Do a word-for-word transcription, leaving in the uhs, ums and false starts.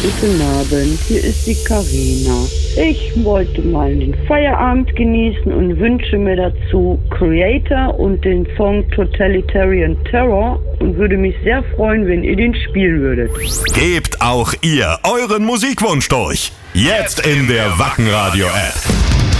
Guten Abend, hier ist die Karina. Ich wollte mal den Feierabend genießen und wünsche mir dazu Creator und den Song Totalitarian Terror und würde mich sehr freuen, wenn ihr den spielen würdet. Gebt auch ihr euren Musikwunsch durch. Jetzt in der Wacken Radio App.